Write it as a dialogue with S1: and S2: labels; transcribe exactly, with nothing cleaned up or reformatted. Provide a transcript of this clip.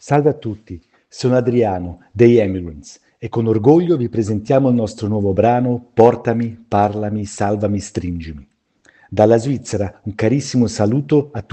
S1: Salve a tutti, sono Adriano dei Emigrants e con orgoglio vi presentiamo il nostro nuovo brano Portami, parlami, salvami, stringimi. Dalla Svizzera un carissimo saluto a tutti.